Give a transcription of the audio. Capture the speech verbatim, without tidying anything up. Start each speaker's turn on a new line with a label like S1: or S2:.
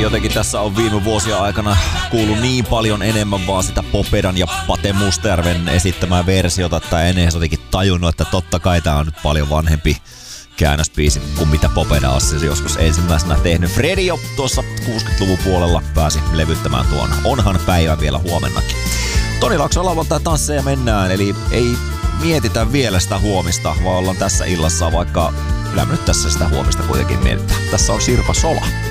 S1: Jotenkin tässä on viime vuosia aikana kuullut niin paljon enemmän vaan sitä Popedan ja Pate Mustajärven esittämää versiota, että en edes jotenkin tajunnut, että totta kai tää on nyt paljon vanhempi käännösbiisi kuin mitä Popeda on siis joskus ensimmäisenä tehnyt. Fredi jo tuossa kuusikymmentäluvun puolella pääsi levyttämään tuon Onhan päivä vielä huomennakin. Toni Laakson lauantai tansseja mennään, eli ei mietitä vielä sitä huomista, vaan ollaan tässä illassa, vaikka kyllä nyt tässä sitä huomista kuitenkin mietitään. Tässä on Sirpa Sola.